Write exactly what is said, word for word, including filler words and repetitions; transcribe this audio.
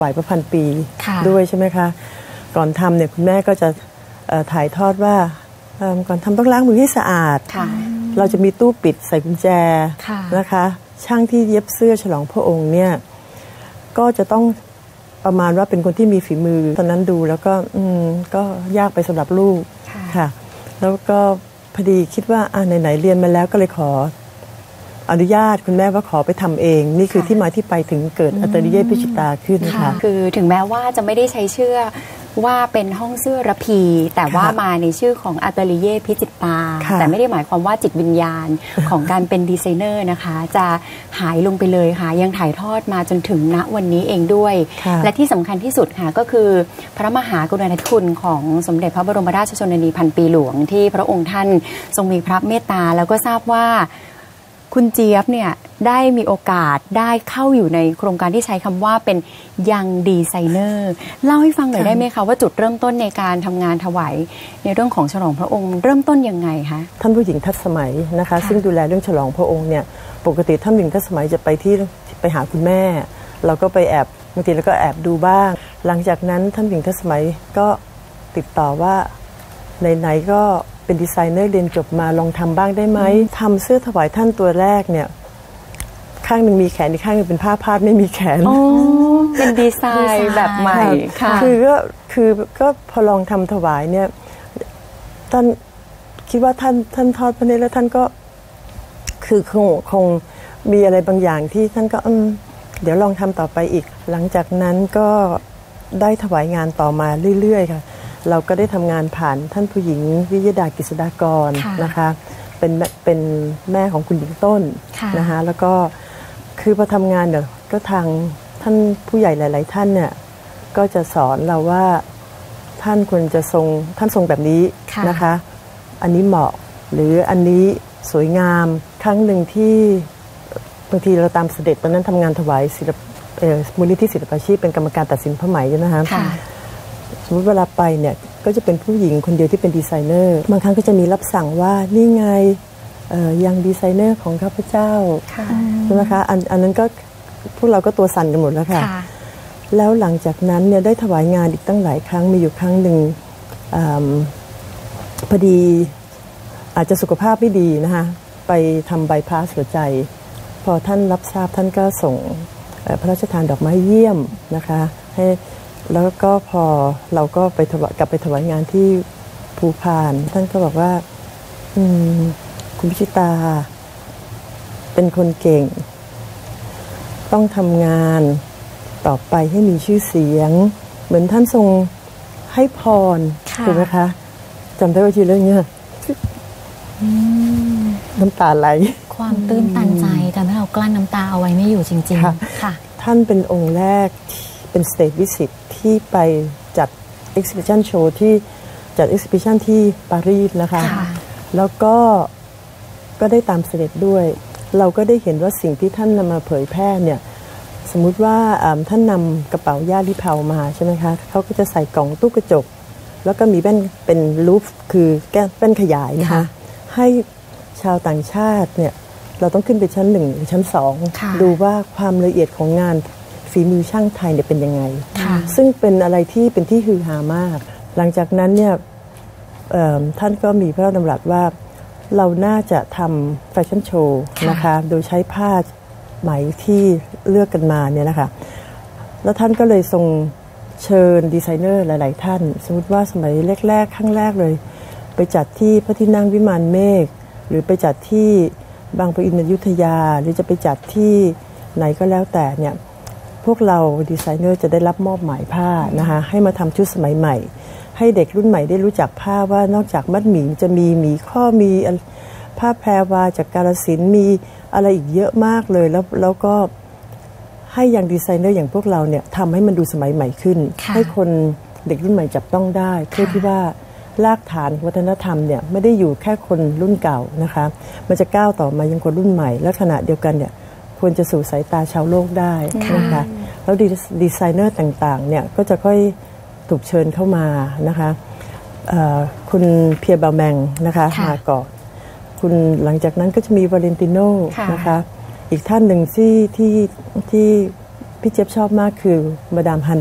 หลายพันปีด้วยใช่ไหมคะก่อนทำเนี่ยคุณแม่ก็จะถ่ายทอดว่าก่อนทำต้องล้างมือให้สะอาดเราจะมีตู้ปิดใส่กุญแจนะคะช่างที่เย็บเสื้อฉลองพระองค์เนี่ยก็จะต้องประมาณว่าเป็นคนที่มีฝีมือตอนนั้นดูแล้วก็อืมก็ยากไปสำหรับลูกค่ะแล้วก็พอดีคิดว่าอ่าไหนๆเรียนมาแล้วก็เลยขออนุญาตคุณแม่ว่าขอไปทำเองนี่คือที่มาที่ไปถึงเกิดอัตลิเย่พิจิตาขึ้นค่ะคือถึงแม้ว่าจะไม่ได้ใช้ชื่อว่าเป็นห้องเสื้อระพีแต่ว่ามาในชื่อของอัตลิเย่พิจิตาแต่ไม่ได้หมายความว่าจิตวิญญาณของการเป็นดีไซเนอร์นะคะจะหายลงไปเลยค่ะยังถ่ายทอดมาจนถึงณวันนี้เองด้วยและที่สำคัญที่สุดค่ะก็คือพระมหากรุณาธิคุณของสมเด็จพระบรมราชชนนีพันปีหลวงที่พระองค์ท่านทรงมีพระเมตตาแล้วก็ทราบว่าคุณเจี๊ยบเนี่ยได้มีโอกาสได้เข้าอยู่ในโครงการที่ใช้คำว่าเป็นยังดีไซเนอร์เล่าให้ฟังหน่อยได้ไหมคะว่าจุดเริ่มต้นในการทำงานถวายในเรื่องของฉลองพระองค์เริ่มต้นยังไงคะท่านผู้หญิงทัศสมัยนะคะซึ่งดูแลเรื่องฉลองพระองค์เนี่ยปกติท่านผู้หญิงทัศสมัยจะไปที่ไปหาคุณแม่เราก็ไปแอบบางทีเราก็แอบดูบ้างหลังจากนั้นท่านผู้หญิงทัศสมัยก็ติดต่อว่าไหนๆก็เป็นดีไซเนอร์เรียนจบมาลองทำบ้างได้ไหมทำเสื้อถวายท่านตัวแรกเนี่ยข้างหนึ่งมีแขนอีกข้างหนึ่งเป็นผ้าพาดไม่มีแขนอ๋อเป็นดีไซน์แบบใหม่ค่ะคือก็คือก็พอลองทำถวายเนี่ยท่านคิดว่าท่านท่านทอดพระเนตรแล้วท่านก็คือคงคงมีอะไรบางอย่างที่ท่านก็อืมเดี๋ยวลองทำต่อไปอีกหลังจากนั้นก็ได้ถวายงานต่อมาเรื่อยๆค่ะเราก็ได้ทำงานผ่านท่านผู้หญิงวิยดากฤษฎากรนะคะเป็นเป็นแม่ของคุณหญิงต้นนะคะแล้วก็คือพอทำงานเนี่ยก็ทางท่านผู้ใหญ่หลายๆท่านเนี่ยก็จะสอนเราว่าท่านควรจะทรงท่านทรงแบบนี้นะคะอันนี้เหมาะหรืออันนี้สวยงามครั้งหนึ่งที่บางทีเราตามเสด็จตอนนั้นทำงานถวายศิลปมูลนิธิศิลปาชีพเป็นกรรมการตัดสินผ้าไหมใช่ไหมคะสมมติเวลาไปเนี่ยก็จะเป็นผู้หญิงคนเดียวที่เป็นดีไซเนอร์บางครั้งก็จะมีรับสั่งว่านี่ไงยังดีไซเนอร์ของข้าพเจ้าใช่ไหมคะอันอันนั้นก็พวกเราก็ตัวสั่นกันหมดแล้วค่ะแล้วหลังจากนั้นเนี่ยได้ถวายงานอีกตั้งหลายครั้งมีอยู่ครั้งหนึ่งพอดีอาจจะสุขภาพไม่ดีนะคะไปทำบายพาสหัวใจพอท่านรับทราบท่านก็ส่งพระราชทานดอกไม้เยี่ยมนะคะให้แล้วก็พอเราก็ไปกลับไปถวายงานที่ภูพานท่านก็บอกว่าอืมคุณพิชิตาเป็นคนเก่งต้องทำงานต่อไปให้มีชื่อเสียงเหมือนท่านทรงให้พรถูกไหมคะจำได้ว่าชื่อเรื่องนี้น้ำตาไหลความตื้นตันใจทำให้เรากลั้นน้ำตาเอาไว้ไม่อยู่จริงๆค่ะท่านเป็นองค์แรกเป็นสเตจวิสิตที่ไปจัด exhibition show ที่จัด exhibition ที่ปารีสนะคะแล้วก็ก็ได้ตามเสด็จด้วยเราก็ได้เห็นว่าสิ่งที่ท่านนำมาเผยแพร่เนี่ยสมมุติว่าท่านนำกระเป๋าย่าลิเพามาใช่ไหมคะเขาก็จะใส่กล่องตู้กระจกแล้วก็มีแว่นเป็นลูฟคือแก้วแว่นขยายนะคะให้ชาวต่างชาติเนี่ยเราต้องขึ้นไปชั้นหนึ่งหรือชั้นสองดูว่าความละเอียดของงานฝีมือช่างไทยเนี่ยเป็นยังไงซึ่งเป็นอะไรที่เป็นที่ฮือฮามากหลังจากนั้นเนี่ยท่านก็มีพระราชดำรัสว่าเราน่าจะทำแฟชั่นโชว์นะคะโดยใช้ผ้าไหมที่เลือกกันมาเนี่ยนะคะแล้วท่านก็เลยทรงเชิญดีไซเนอร์หลายๆท่านสมมติว่าสมัยแรกๆครั้งแรกเลยไปจัดที่พระที่นั่งวิมานเมฆหรือไปจัดที่บางปะอินอยุธยาหรือจะไปจัดที่ไหนก็แล้วแต่เนี่ยพวกเราดีไซเนอร์จะได้รับมอบหมายผ้านะคะให้มาทำชุดสมัยใหม่ให้เด็กรุ่นใหม่ได้รู้จักผ้าว่านอกจากมัดหมี่จะมีหมี่ข้อมีผ้าแพรวาจากกาฬสินธุ์มีอะไรอีกเยอะมากเลยแล้วแล้วก็ให้ยังดีไซเนอร์อย่างพวกเราเนี่ยทำให้มันดูสมัยใหม่ขึ้นให้คนเด็กรุ่นใหม่จับต้องได้เพื่อที่ว่ารากฐานวัฒนธรรมเนี่ยไม่ได้อยู่แค่คนรุ่นเก่านะคะมันจะก้าวต่อมายังคนรุ่นใหม่และขณะเดียวกันเนี่ยควรจะสู่สายตาชาวโลกได้นะคะแล้วดีไซเนอร์ต่างๆเนี่ยก็จะค่อยถูกเชิญเข้ามานะคะคุณเพียร์บาแมงนะคะมาก่อนคุณหลังจากนั้นก็จะมีวาเลนติโน่นะคะอีกท่านหนึ่งที่ที่ที่พี่เจี๊ยบชอบมากคือมาดามฮัน